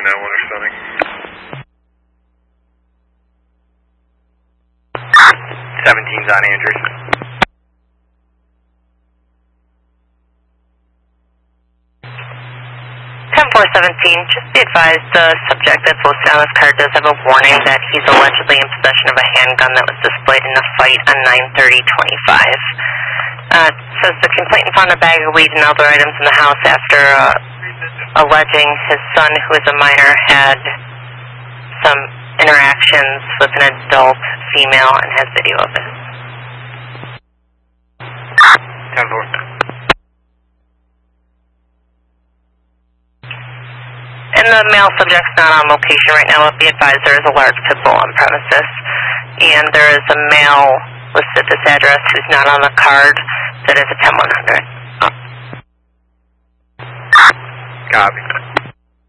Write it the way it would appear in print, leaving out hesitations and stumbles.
9-1 responding. 17's on Andrews. 10-4-17, just be advised the subject that's listed on this card does have a warning that he's allegedly in possession of a handgun that was displayed in a fight on 9/30/25. Says the complainant found a bag of weed and other items in the house after alleging his son, who is a minor, had some interactions with an adult female and has video of it. 10-4. And the male subject's not on location right now, but be advised there is a large pit bull on premises. And there is a male listed at this address who's not on the card that is a 10-100. Copy.